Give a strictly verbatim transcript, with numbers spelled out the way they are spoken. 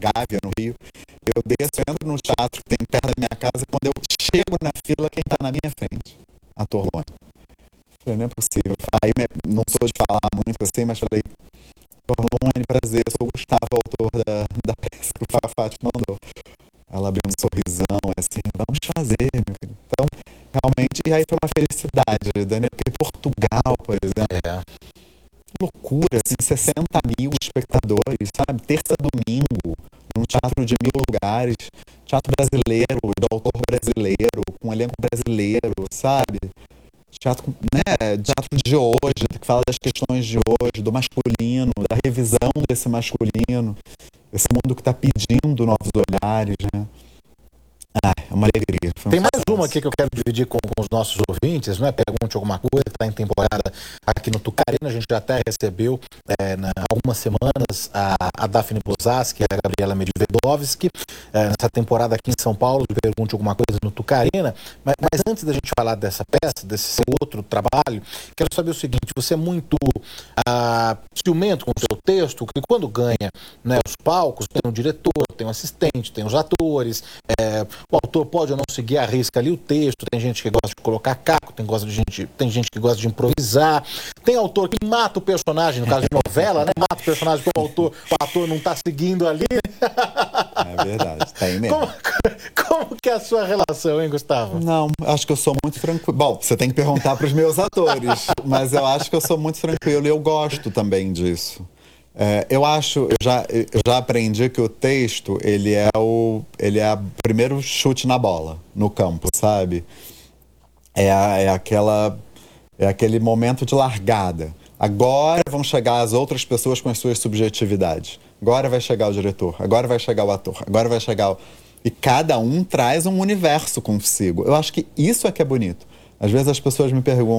Gávea, no Rio. Eu desço, eu entro no teatro que tem perto da minha casa, quando eu chego na fila, quem tá na minha frente? Ator Rony. Falei, não é possível. Aí não sou de falar muito assim, mas falei, ator Rony, prazer, eu sou o Gustavo, autor da, da peça que o Fafá te mandou. Ela abriu um sorrisão, assim, vamos fazer, meu filho. Então, realmente, e aí foi uma felicidade, Dani, porque Portugal, por exemplo, É. loucura, assim, sessenta mil espectadores, sabe? Terça, domingo, num teatro de mil lugares, teatro brasileiro, do autor brasileiro, com um elenco brasileiro, sabe? Teatro, né? Teatro de hoje, que fala das questões de hoje, do masculino, da revisão desse masculino, esse mundo que está pedindo novos olhares, né? Ah, é uma alegria. Um Tem mais sucesso. uma aqui que eu quero dividir com, com os nossos ouvintes, não é? Pergunte alguma coisa, está em temporada aqui no Tucarena. A gente já até recebeu é, na, há algumas semanas a, a Daphne Bozaski e a Gabriela Medvedovski, é, nessa temporada aqui em São Paulo, de Pergunte alguma coisa no Tucarena. Mas, mas antes da gente falar dessa peça, desse seu outro trabalho, quero saber o seguinte: você é muito ah, ciumento com o seu texto, que quando ganha, né, os palcos, tem um diretor, tem um assistente, tem os atores, é, o autor pode ou não seguir a risca ali o texto, tem gente que gosta de colocar caco, tem, gosta de gente, tem gente que gosta de improvisar, tem autor que mata o personagem, no caso de novela, né? Mata o personagem porque o autor, o ator não está seguindo ali. É verdade, tem mesmo. Como, como que é a sua relação, hein, Gustavo? Não, acho que eu sou muito tranquilo. Bom, você tem que perguntar para os meus atores, mas eu acho que eu sou muito tranquilo e eu gosto também disso. É, eu acho, eu já, eu já aprendi que o texto, ele é o, ele é o primeiro chute na bola, no campo, sabe? É, a, é, aquela, é aquele momento de largada. Agora vão chegar as outras pessoas com as suas subjetividades. Agora vai chegar o diretor, agora vai chegar o ator, agora vai chegar o... E cada um traz um universo consigo. Eu acho que isso é que é bonito. Às vezes as pessoas me perguntam,